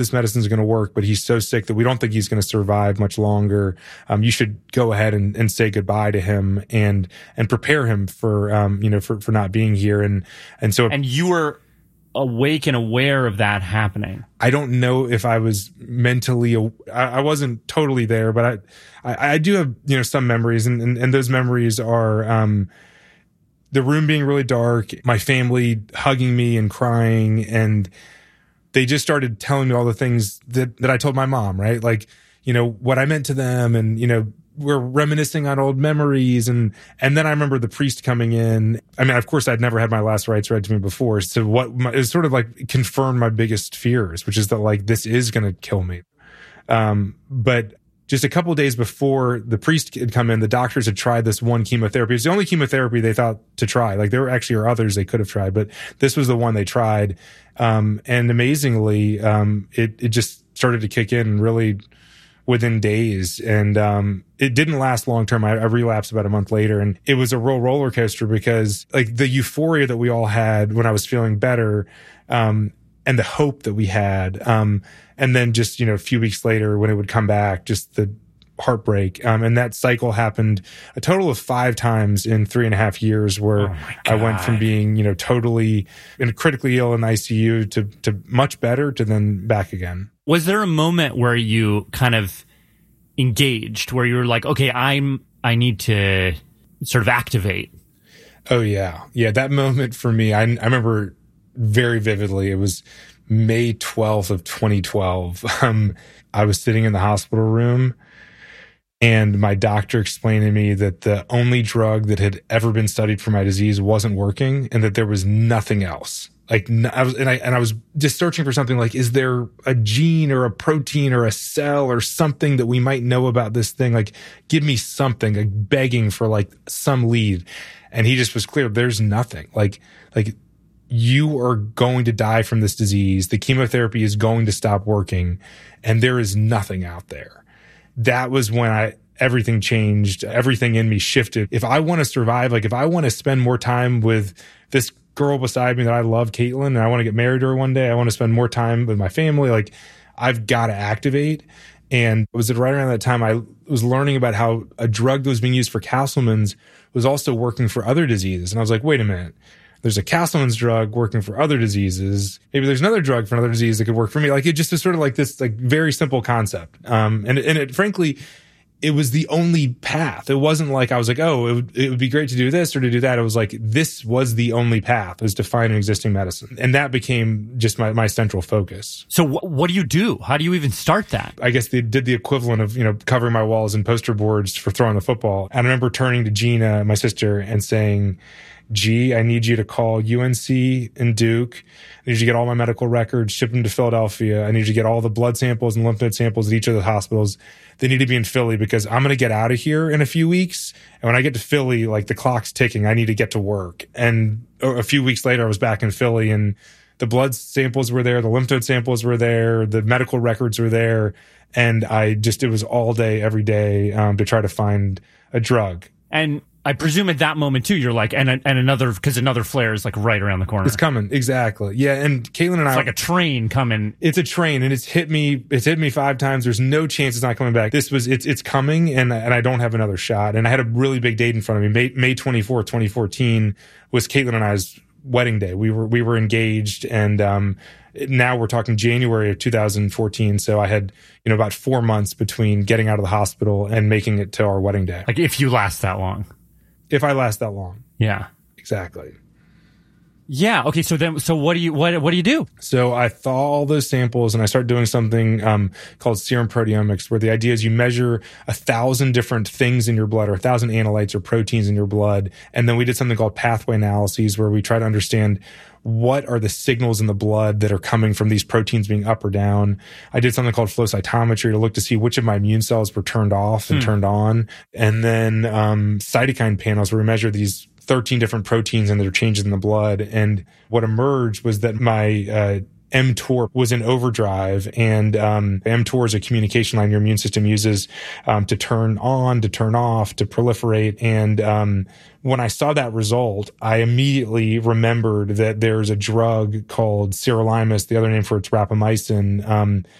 this medicine's going to work, but he's so sick that we don't think he's going to survive much longer. You should go ahead and say goodbye to him and prepare him for, for not being here. And you were awake and aware of that happening. I don't know if I was mentally, I wasn't totally there, but I do have, some memories, and those memories are, the room being really dark, my family hugging me and crying, and they just started telling me all the things that I told my mom, right? Like, what I meant to them, and, we're reminiscing on old memories. And then I remember the priest coming in. I mean, of course, I'd never had my last rites read to me before. So it was sort of like confirmed my biggest fears, which is that like, this is going to kill me. But just a couple of days before the priest had come in, the doctors had tried this one chemotherapy. It was the only chemotherapy they thought to try. Like, there are others they could have tried, but this was the one they tried. And amazingly, it just started to kick in really within days. And it didn't last long term. I relapsed about a month later, and it was a real roller coaster because like the euphoria that we all had when I was feeling better, and the hope that we had, and then just, a few weeks later when it would come back, just the heartbreak. And that cycle happened a total of 5 times in 3.5 years, where I went from being, totally critically ill in the ICU to much better, to then back again. Was there a moment where you kind of engaged, where you were like, okay, I need to sort of activate? Oh yeah. Yeah. That moment for me, I remember very vividly. It was May 12th of 2012. I was sitting in the hospital room, and my doctor explained to me that the only drug that had ever been studied for my disease wasn't working, and that there was nothing else. Like, I was just searching for something like, is there a gene or a protein or a cell or something that we might know about this thing? Like, give me something, like begging for like some lead. And he just was clear. There's nothing. Like you are going to die from this disease. The chemotherapy is going to stop working, and there is nothing out there. That was when everything changed. Everything in me shifted. If I want to survive, like if I want to spend more time with this girl beside me that I love, Caitlin, and I want to get married to her one day, I want to spend more time with my family, like I've got to activate. And it was right around that time I was learning about how a drug that was being used for Castleman's was also working for other diseases. And I was like, wait a minute. There's a Castleman's drug working for other diseases. Maybe there's another drug for another disease that could work for me. Like, it just is sort of like this, like, very simple concept. And it frankly, it was the only path. It wasn't like I was like, oh, it would be great to do this or to do that. It was like, this was the only path, was to find an existing medicine. And that became just my central focus. So what do you do? How do you even start that? I guess they did the equivalent of, covering my walls and poster boards for throwing the football. And I remember turning to Gina, my sister, and saying, G, I need you to call UNC and Duke. I need you to get all my medical records, ship them to Philadelphia. I need you to get all the blood samples and lymph node samples at each of the hospitals. They need to be in Philly because I'm going to get out of here in a few weeks. And when I get to Philly, like, the clock's ticking. I need to get to work. And a few weeks later, I was back in Philly, and the blood samples were there. The lymph node samples were there. The medical records were there. And it was all day, every day, to try to find a drug. And I presume at that moment too, you're like, and another flare is like right around the corner. It's coming. Exactly. Yeah. And Caitlin and it's like a train coming. It's a train, and it's hit me 5 times. There's no chance it's not coming back. It's coming, and I don't have another shot. And I had a really big date in front of me. May 24th, 2014 was Caitlin and I's wedding day. We were engaged, and, now we're talking January of 2014. So I had, about 4 months between getting out of the hospital and making it to our wedding day. Like, if you last that long. If I last that long. Yeah. Exactly. Yeah. Okay. So what do you do? So I thaw all those samples, and I start doing something called serum proteomics, where the idea is you measure 1,000 different things in your blood, or 1,000 analytes or proteins in your blood. And then we did something called pathway analyses, where we try to understand what are the signals in the blood that are coming from these proteins being up or down. I did something called flow cytometry to look to see which of my immune cells were turned off and turned on. And then cytokine panels, where we measure these 13 different proteins and their changes in the blood. And what emerged was that my mTOR was in overdrive, and mTOR is a communication line your immune system uses to turn on, to turn off, to proliferate. And when I saw that result, I immediately remembered that there's a drug called sirolimus, the other name for it's rapamycin,